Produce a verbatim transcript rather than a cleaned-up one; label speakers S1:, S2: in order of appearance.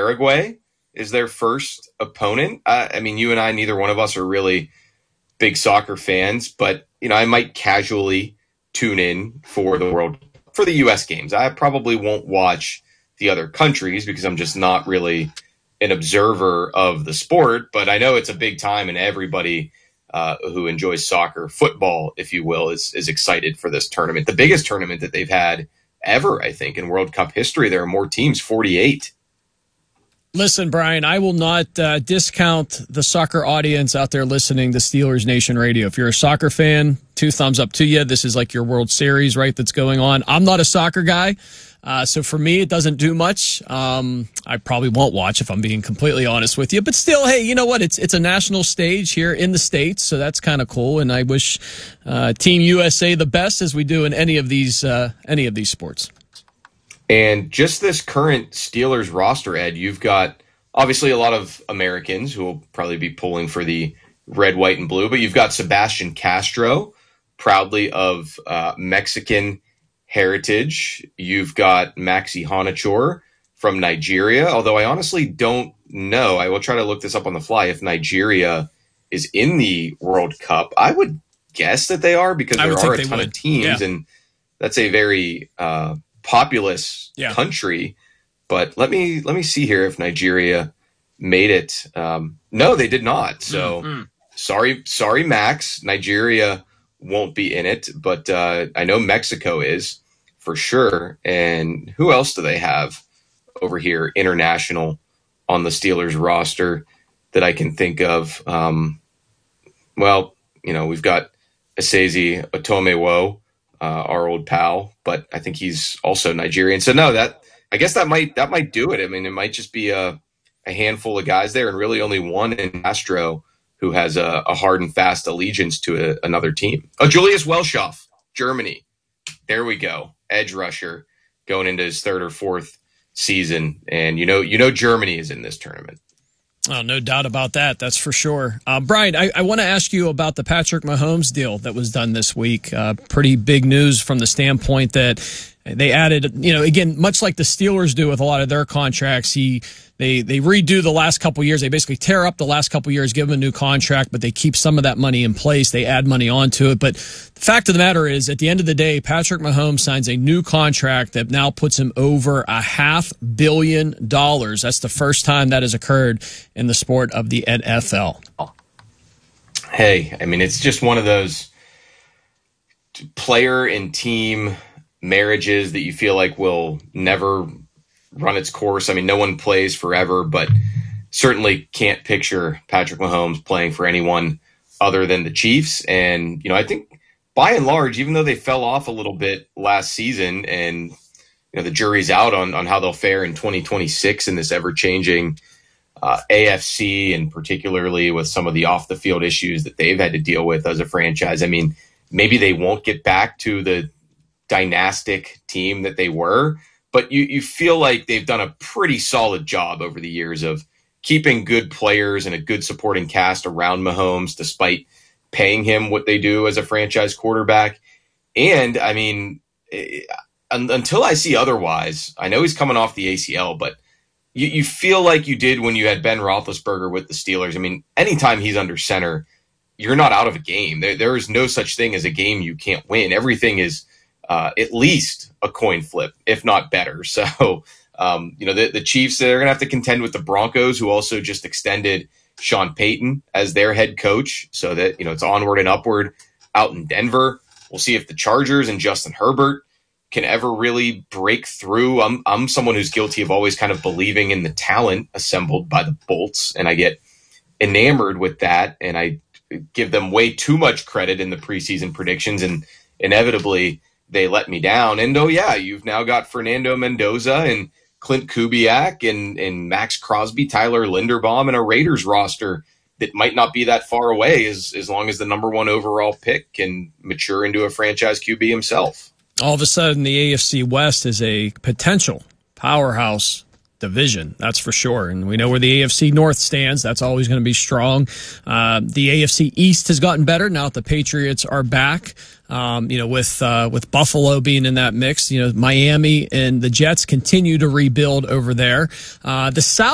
S1: Paraguay is their first opponent. Uh, I mean, you and I, neither one of us are really big soccer fans, but, you know, I might casually tune in for the World for the U S games. I probably won't watch the other countries because I'm just not really an observer of the sport, but I know it's a big time and everybody uh, who enjoys soccer, football, if you will, is, is excited for this tournament. The biggest tournament that they've had ever, I think, in World Cup history. There are more teams, forty-eight.
S2: Listen, Brian, I will not uh, discount the soccer audience out there listening to Steelers Nation Radio. If you're a soccer fan, two thumbs up to you. This is like your World Series, right, that's going on. I'm not a soccer guy, uh, so for me, it doesn't do much. Um, I probably won't watch if I'm being completely honest with you. But still, hey, you know what? It's it's a national stage here in the States, so that's kind of cool. And I wish uh, Team U S A the best, as we do in any of these uh, any of these sports.
S1: And just this current Steelers roster, Ed, you've got obviously a lot of Americans who will probably be pulling for the red, white, and blue, but you've got Sebastian Castro, proudly of uh, Mexican heritage. You've got Maxi Honachor from Nigeria, although I honestly don't know. I will try to look this up on the fly if Nigeria is in the World Cup. I would guess that they are because there are a ton of teams, yeah. And that's a very uh, populous yeah. country. But let me let me see here if Nigeria made it. Um, no, they did not. So mm-hmm. sorry, sorry, Max. Nigeria won't be in it, but uh, I know Mexico is for sure. And who else do they have over here, international, on the Steelers roster that I can think of? Um, well, you know, we've got Esezi Otomewo, uh, our old pal, but I think he's also Nigerian. So no, that I guess that might that might do it. I mean, it might just be a, a handful of guys there, and really only one in Castro who has a, a hard and fast allegiance to a, another team. Oh, Julius Welschoff, Germany. There we go. Edge rusher going into his third or fourth season. And you know, you know Germany is in this tournament.
S2: Oh, no doubt about that. That's for sure. Uh, Brian, I, I want to ask you about the Patrick Mahomes deal that was done this week. Uh, pretty big news from the standpoint that they added, you know, again, much like the Steelers do with a lot of their contracts, he they they redo the last couple years. They basically tear up the last couple years, give him a new contract, but they keep some of that money in place. They add money onto it. But the fact of the matter is, at the end of the day, Patrick Mahomes signs a new contract that now puts him over a half billion dollars. That's the first time that has occurred in the sport of the N F L.
S1: Hey, I mean, it's just one of those player and team marriages that you feel like will never run its course. I mean, no one plays forever, but certainly can't picture Patrick Mahomes playing for anyone other than the Chiefs. And, you know, I think by and large, even though they fell off a little bit last season and, you know, the jury's out on, on how they'll fare in twenty twenty-six in this ever-changing uh, A F C, and particularly with some of the off-the-field issues that they've had to deal with as a franchise. I mean, maybe they won't get back to the dynastic team that they were, but you, you feel like they've done a pretty solid job over the years of keeping good players and a good supporting cast around Mahomes, despite paying him what they do as a franchise quarterback. And I mean, it, until I see otherwise, I know he's coming off the A C L, but you, you feel like you did when you had Ben Roethlisberger with the Steelers. I mean, anytime he's under center, you're not out of a game. There, there is no such thing as a game you can't win. Everything is Uh, at least a coin flip, if not better. So, um, you know, the, the Chiefs, they're going to have to contend with the Broncos, who also just extended Sean Payton as their head coach, so that, you know, it's onward and upward out in Denver. We'll see if the Chargers and Justin Herbert can ever really break through. I'm, I'm someone who's guilty of always kind of believing in the talent assembled by the Bolts, and I get enamored with that, and I give them way too much credit in the preseason predictions, and inevitably they let me down. And, oh, yeah, you've now got Fernando Mendoza and Clint Kubiak and, and Max Crosby, Tyler Linderbaum, and a Raiders roster that might not be that far away as, as long as the number one overall pick can mature into a franchise Q B himself.
S2: All of a sudden, the A F C West is a potential powerhouse division, that's for sure. And we know where the A F C North stands. That's always going to be strong. Uh, the A F C East has gotten better now that the Patriots are back. Um, you know, with uh, with Buffalo being in that mix, you know, Miami and the Jets continue to rebuild over there. Uh, the South